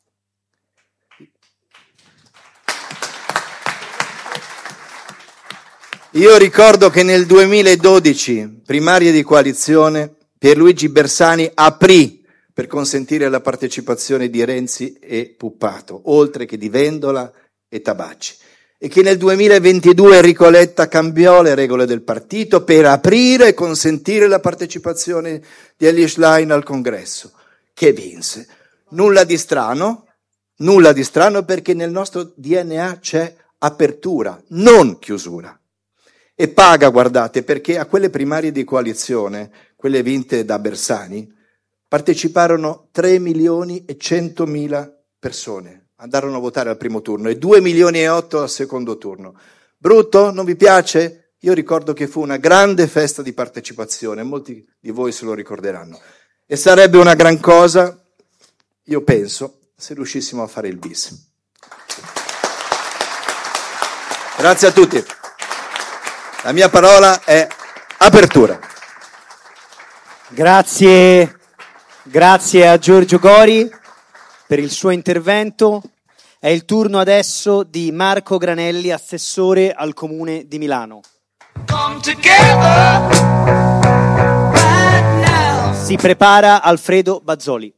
Io ricordo che nel duemiladodici, primarie di coalizione, Pierluigi Bersani aprì per consentire la partecipazione di Renzi e Puppato, oltre che di Vendola e Tabacci, e che nel duemilaventidue Enrico Letta cambiò le regole del partito per aprire e consentire la partecipazione di Elly Schlein al congresso, che vinse. Nulla di strano, nulla di strano perché nel nostro D N A c'è apertura, non chiusura. E paga, guardate, perché a quelle primarie di coalizione, quelle vinte da Bersani, parteciparono tre milioni e centomila persone, andarono a votare al primo turno e due milioni e otto al secondo turno. Brutto? Non vi piace? Io ricordo che fu una grande festa di partecipazione, molti di voi se lo ricorderanno. E sarebbe una gran cosa, io penso, se riuscissimo a fare il bis. Grazie a tutti. La mia parola è apertura. Grazie. Grazie a Giorgio Gori per il suo intervento. È il turno adesso di Marco Granelli, assessore al Comune di Milano. Si prepara Alfredo Bazzoli.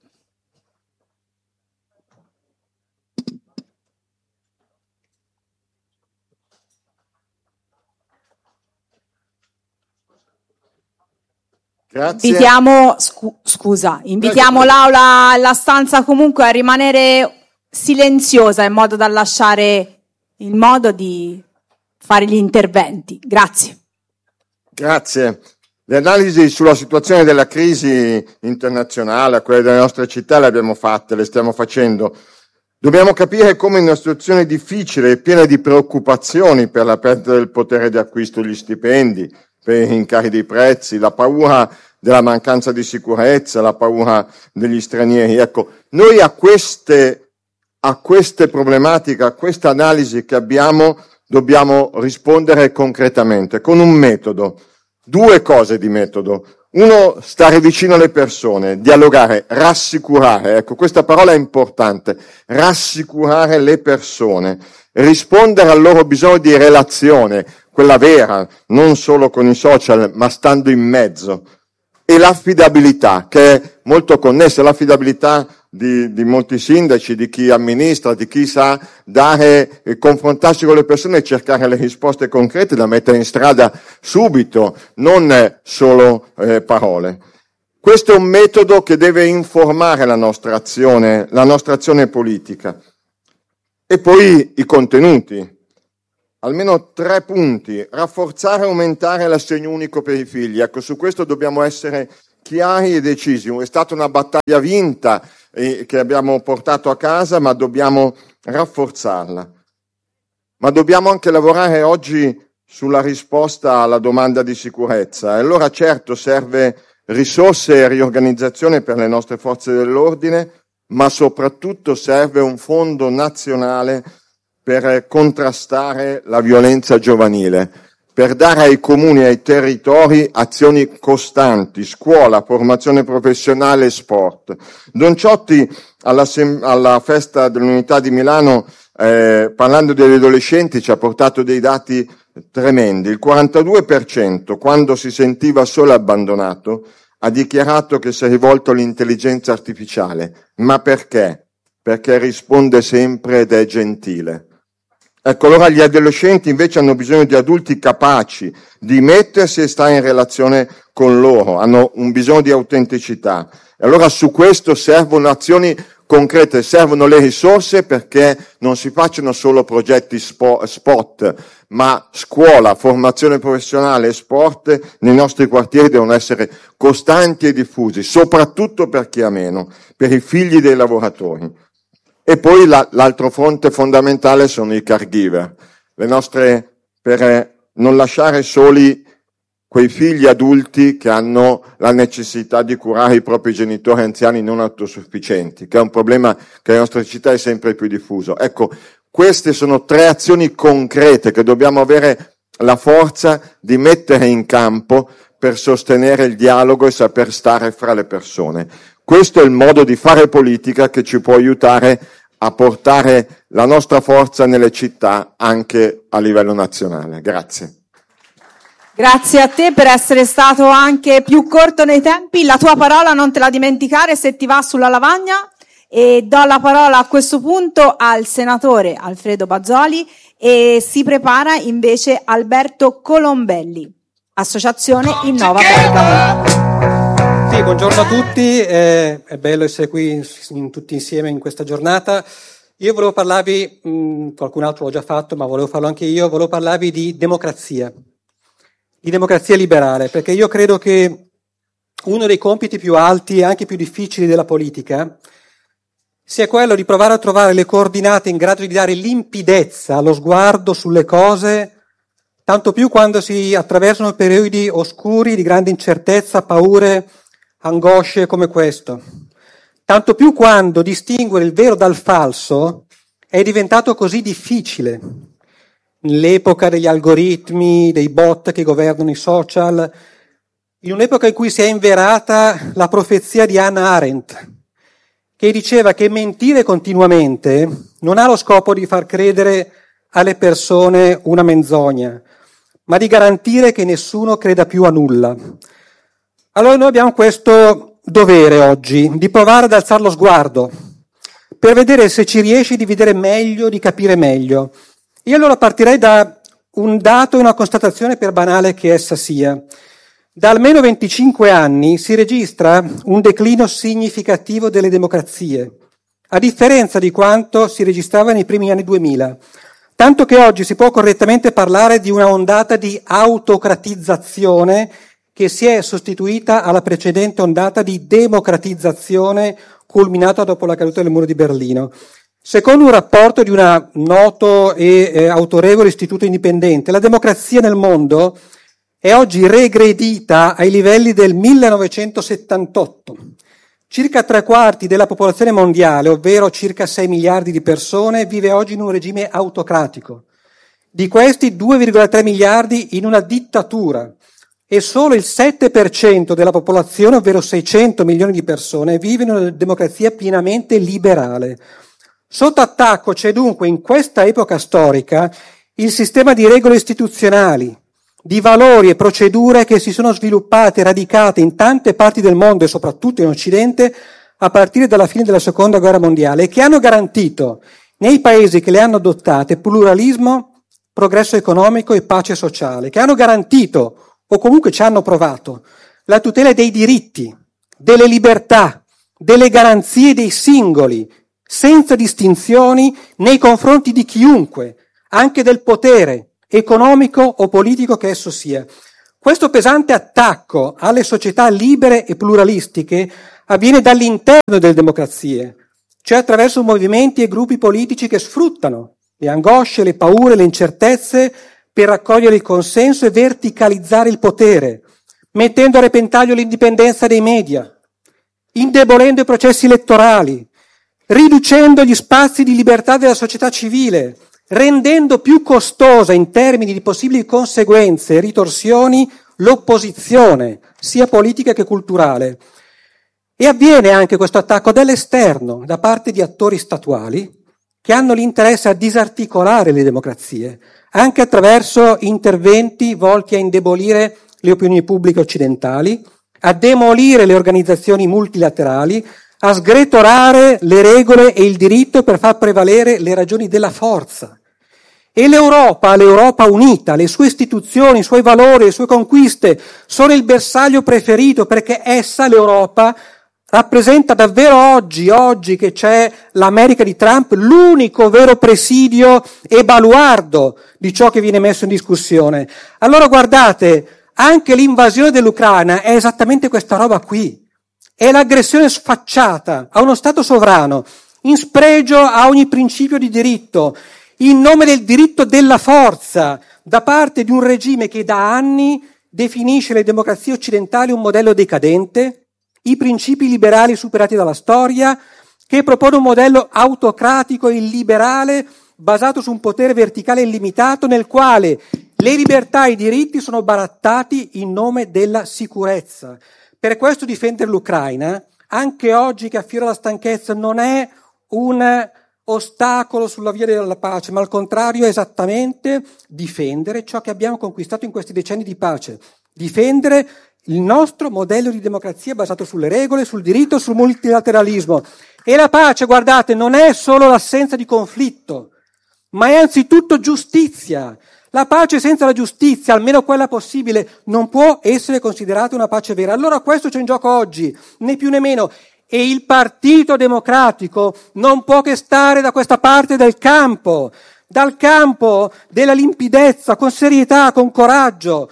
Grazie. Invitiamo, scu- scusa, invitiamo Grazie. l'aula, la stanza comunque a rimanere silenziosa in modo da lasciare il modo di fare gli interventi. Grazie. Grazie. Le analisi sulla situazione della crisi internazionale, quelle delle nostre città, le abbiamo fatte, le stiamo facendo. Dobbiamo capire come in una situazione difficile e piena di preoccupazioni per la perdita del potere di acquisto degli stipendi, per i rincari dei prezzi, la paura della mancanza di sicurezza, la paura degli stranieri. Ecco, noi a queste, a queste problematiche, a questa analisi che abbiamo, dobbiamo rispondere concretamente, con un metodo. Due cose di metodo. Uno, stare vicino alle persone, dialogare, rassicurare, ecco, questa parola è importante, rassicurare le persone, rispondere al loro bisogno di relazione, quella vera, non solo con i social, ma stando in mezzo. E l'affidabilità, che è molto connessa, l'affidabilità di, di molti sindaci, di chi amministra, di chi sa dare, eh, confrontarsi con le persone e cercare le risposte concrete da mettere in strada subito, non eh, solo eh, parole. Questo è un metodo che deve informare la nostra azione, la nostra azione politica. E poi i contenuti. Almeno tre punti. Rafforzare e aumentare l'assegno unico per i figli. Ecco, su questo dobbiamo essere chiari e decisi. È stata una battaglia vinta eh, che abbiamo portato a casa, ma dobbiamo rafforzarla. Ma dobbiamo anche lavorare oggi sulla risposta alla domanda di sicurezza. E allora certo serve risorse e riorganizzazione per le nostre forze dell'ordine, ma soprattutto serve un fondo nazionale per contrastare la violenza giovanile, per dare ai comuni e ai territori azioni costanti, scuola, formazione professionale e sport. Don Ciotti alla, alla festa dell'Unità di Milano, eh, parlando degli adolescenti, ci ha portato dei dati tremendi. Il quarantadue per cento, quando si sentiva solo e abbandonato, ha dichiarato che si è rivolto all'intelligenza artificiale. Ma perché? Perché risponde sempre ed è gentile. Ecco, allora gli adolescenti invece hanno bisogno di adulti capaci di mettersi e stare in relazione con loro, hanno un bisogno di autenticità. E allora su questo servono azioni concrete, servono le risorse perché non si facciano solo progetti spot, ma scuola, formazione professionale e sport nei nostri quartieri devono essere costanti e diffusi, soprattutto per chi ha meno, per i figli dei lavoratori. E poi la, l'altro fronte fondamentale sono i caregiver, le nostre, per non lasciare soli quei figli adulti che hanno la necessità di curare i propri genitori anziani non autosufficienti, che è un problema che nelle nostre città è sempre più diffuso. Ecco, queste sono tre azioni concrete che dobbiamo avere la forza di mettere in campo per sostenere il dialogo e saper stare fra le persone. Questo è il modo di fare politica che ci può aiutare a portare la nostra forza nelle città anche a livello nazionale. Grazie. Grazie a te per essere stato anche più corto nei tempi. La tua parola non te la dimenticare se ti va sulla lavagna. E do la parola a questo punto al senatore Alfredo Bazoli e si prepara invece Alberto Colombelli, Associazione Innova Bergamo. Sì, buongiorno a tutti, eh, è bello essere qui in, in, tutti insieme in questa giornata. Io volevo parlarvi, mh, qualcun altro l'ho già fatto, ma volevo farlo anche io, volevo parlarvi di democrazia, di democrazia liberale, perché io credo che uno dei compiti più alti e anche più difficili della politica sia quello di provare a trovare le coordinate in grado di dare limpidezza allo sguardo sulle cose, tanto più quando si attraversano periodi oscuri di grande incertezza, paure, angosce come questo. Tanto più quando distinguere il vero dal falso è diventato così difficile. Nell'epoca degli algoritmi, dei bot che governano i social, in un'epoca in cui si è inverata la profezia di Hannah Arendt, che diceva che mentire continuamente non ha lo scopo di far credere alle persone una menzogna, ma di garantire che nessuno creda più a nulla. Allora noi abbiamo questo dovere oggi, di provare ad alzare lo sguardo, per vedere se ci riesce di vedere meglio, di capire meglio. Io allora partirei da un dato e una constatazione, per banale che essa sia. Da almeno venticinque anni si registra un declino significativo delle democrazie, a differenza di quanto si registrava nei primi anni duemila. Tanto che oggi si può correttamente parlare di una ondata di autocratizzazione che si è sostituita alla precedente ondata di democratizzazione culminata dopo la caduta del muro di Berlino. Secondo un rapporto di un noto e eh, autorevole istituto indipendente, la democrazia nel mondo è oggi regredita ai livelli del millenovecentosettantotto. Circa tre quarti della popolazione mondiale, ovvero circa sei miliardi di persone, vive oggi in un regime autocratico. Di questi due virgola tre miliardi in una dittatura, e solo il sette per cento della popolazione, ovvero seicento milioni di persone, vive in una democrazia pienamente liberale. Sotto attacco c'è dunque in questa epoca storica il sistema di regole istituzionali, di valori e procedure che si sono sviluppate e radicate in tante parti del mondo e soprattutto in Occidente a partire dalla fine della Seconda Guerra Mondiale e che hanno garantito nei paesi che le hanno adottate pluralismo, progresso economico e pace sociale, che hanno garantito o comunque ci hanno provato la tutela dei diritti, delle libertà, delle garanzie dei singoli, senza distinzioni nei confronti di chiunque, anche del potere economico o politico che esso sia. Questo pesante attacco alle società libere e pluralistiche avviene dall'interno delle democrazie, cioè attraverso movimenti e gruppi politici che sfruttano le angosce, le paure, le incertezze per raccogliere il consenso e verticalizzare il potere, mettendo a repentaglio l'indipendenza dei media, indebolendo i processi elettorali, riducendo gli spazi di libertà della società civile, rendendo più costosa in termini di possibili conseguenze e ritorsioni l'opposizione, sia politica che culturale. E avviene anche questo attacco dall'esterno, da parte di attori statuali che hanno l'interesse a disarticolare le democrazie, anche attraverso interventi volti a indebolire le opinioni pubbliche occidentali, a demolire le organizzazioni multilaterali, a sgretolare le regole e il diritto per far prevalere le ragioni della forza. E l'Europa, l'Europa unita, le sue istituzioni, i suoi valori, le sue conquiste sono il bersaglio preferito perché essa, l'Europa, rappresenta davvero oggi, oggi che c'è l'America di Trump, l'unico vero presidio e baluardo di ciò che viene messo in discussione. Allora guardate, anche l'invasione dell'Ucraina è esattamente questa roba qui. È l'aggressione sfacciata a uno Stato sovrano, in spregio a ogni principio di diritto, in nome del diritto della forza, da parte di un regime che da anni definisce le democrazie occidentali un modello decadente, i principi liberali superati dalla storia, che propone un modello autocratico e illiberale basato su un potere verticale illimitato nel quale le libertà e i diritti sono barattati in nome della sicurezza. Per questo difendere l'Ucraina, anche oggi che affiora la stanchezza, non è un ostacolo sulla via della pace, ma al contrario è esattamente difendere ciò che abbiamo conquistato in questi decenni di pace, difendere il nostro modello di democrazia basato sulle regole, sul diritto, sul multilateralismo. E la pace, guardate, non è solo l'assenza di conflitto, ma è anzitutto giustizia. La pace senza la giustizia, almeno quella possibile, non può essere considerata una pace vera. Allora questo c'è in gioco oggi, né più né meno. E il Partito Democratico non può che stare da questa parte del campo, dal campo della limpidezza, con serietà, con coraggio.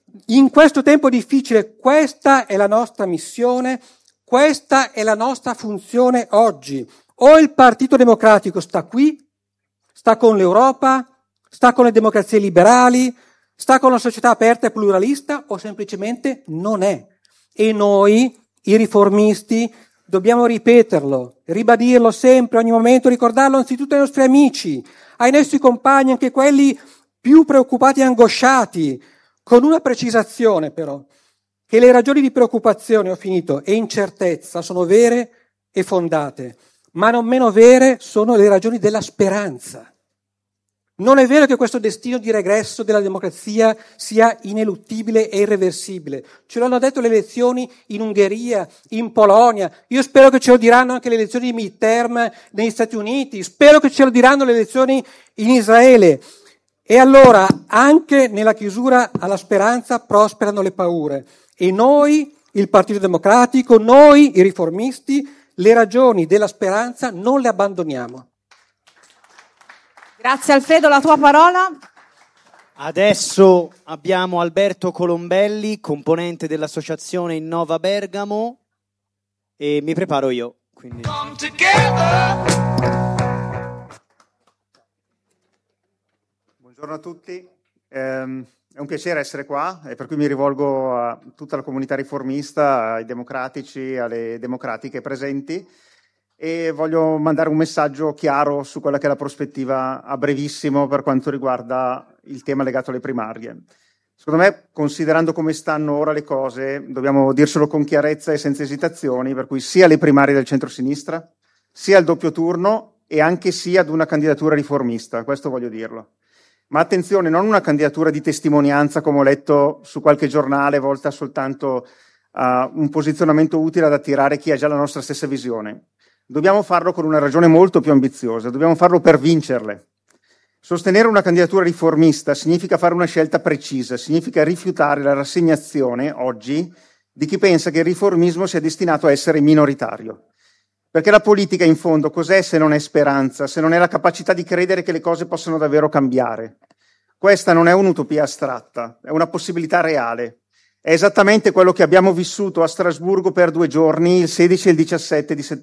In questo tempo difficile, questa è la nostra missione, questa è la nostra funzione oggi. O il Partito Democratico sta qui, sta con l'Europa, sta con le democrazie liberali, sta con la società aperta e pluralista, o semplicemente non è. E noi, i riformisti, dobbiamo ripeterlo, ribadirlo sempre, ogni momento, ricordarlo anzitutto ai nostri amici, ai nostri compagni, anche quelli più preoccupati e angosciati, con una precisazione però, che le ragioni di preoccupazione, ho finito, e incertezza sono vere e fondate, ma non meno vere sono le ragioni della speranza. Non è vero che questo destino di regresso della democrazia sia ineluttibile e irreversibile. Ce l'hanno detto le elezioni in Ungheria, in Polonia. Io spero che ce lo diranno anche le elezioni di midterm negli Stati Uniti. Spero che ce lo diranno le elezioni in Israele. E allora, anche nella chiusura alla speranza, prosperano le paure. E noi, il Partito Democratico, noi, i riformisti, le ragioni della speranza non le abbandoniamo. Grazie Alfredo, la tua parola. Adesso abbiamo Alberto Colombelli, componente dell'associazione Innova Bergamo, e mi preparo io. Quindi... Buongiorno a tutti, ehm, è un piacere essere qua e per cui mi rivolgo a tutta la comunità riformista, ai democratici, alle democratiche presenti. E voglio mandare un messaggio chiaro su quella che è la prospettiva a brevissimo per quanto riguarda il tema legato alle primarie. Secondo me, considerando come stanno ora le cose, dobbiamo dirselo con chiarezza e senza esitazioni, per cui sia le primarie del centro-sinistra, sia il doppio turno e anche sia ad una candidatura riformista, questo voglio dirlo. Ma attenzione, non una candidatura di testimonianza, come ho letto su qualche giornale, volta soltanto a un posizionamento utile ad attirare chi ha già la nostra stessa visione. Dobbiamo farlo con una ragione molto più ambiziosa, dobbiamo farlo per vincerle. Sostenere una candidatura riformista significa fare una scelta precisa, significa rifiutare la rassegnazione, oggi, di chi pensa che il riformismo sia destinato a essere minoritario. Perché la politica, in fondo, cos'è se non è speranza, se non è la capacità di credere che le cose possano davvero cambiare? Questa non è un'utopia astratta, è una possibilità reale. È esattamente quello che abbiamo vissuto a Strasburgo per due giorni, il sedici e il diciassette di settembre.